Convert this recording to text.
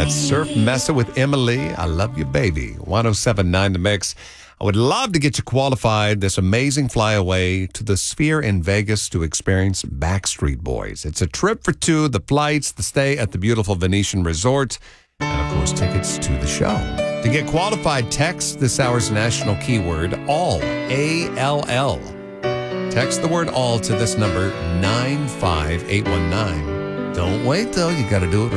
That's Surf Mesa with Emily. I love you, baby. 107.9 The Mix. I would love to get you qualified this amazing flyaway to the Sphere in Vegas to experience Backstreet Boys. It's a trip for two, the flights, the stay at the beautiful Venetian Resort, and of course, tickets to the show. To get qualified, text this hour's national keyword, ALL, A-L-L. Text the word ALL to this number, 95819. Don't wait, though. You got to do it